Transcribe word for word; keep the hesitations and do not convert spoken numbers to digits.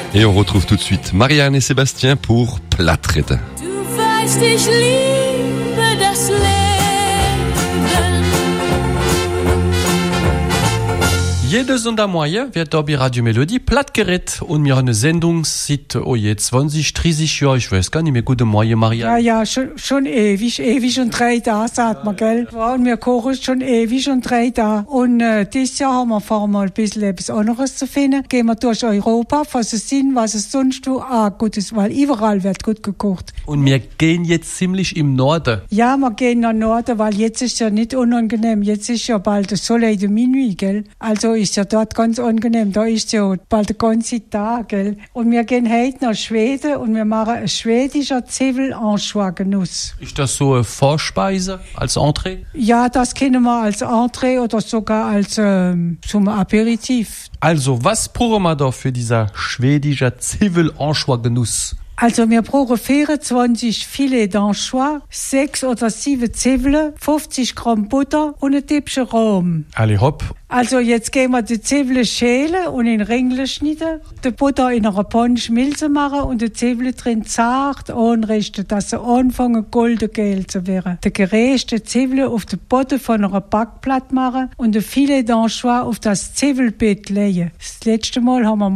Et on retrouve tout de suite Marianne et Sébastien pour Plâtre. Du weißt, ich liebe das Leben. Jede Sonntagmorgen wird da bei Radio Melodie platt geredet und wir haben eine Sendung seit, oh jetzt zwanzig, dreißig Jahre, ich weiß gar nicht mehr, guten Morgen, Maria. Ja, ja, schon, schon ewig, ewig und drei da, sagt man, gell? Ja, und wir kochen schon ewig und drei da. Und äh, dieses Jahr haben wir vor, mal ein bisschen etwas anderes zu finden. Gehen wir durch Europa, was es sind, was es sonst so ah, gut ist, weil überall wird gut gekocht. Und wir gehen jetzt ziemlich im Norden. Ja, wir gehen nach Norden, weil jetzt ist ja nicht unangenehm. Jetzt ist ja bald das Soleil de Minuit, gell? Also ist ja dort ganz angenehm. Da ist ja bald der ganze Tag, gell? Und wir gehen heute nach Schweden und wir machen ein schwedischer Zwiebel-Anchois-Genuss. Ist das so eine Vorspeise als Entree? Ja, das kennen wir als Entree oder sogar als ähm, zum Aperitif. Also, was brauchen wir da für dieser schwedische Zwiebel-Anchois-Genuss? Also wir brauchen vierundzwanzig Filet d'Anchois, sechs oder sieben Zwiebeln, fünfzig Gramm Butter und ein Tippchen Rahm. Alle hopp. Also jetzt gehen wir die Zwiebeln schälen und in Ringeln schneiden, die Butter in einer Pfanne schmilzen machen und die Zwiebeln drin zart anrichten, dass sie anfangen golden-gel zu werden. Die gerösteten Zwiebeln auf den Boden von einer Backplatte machen und ein Filet d'Anchois auf das Zwiebelbett legen. Das letzte Mal haben wir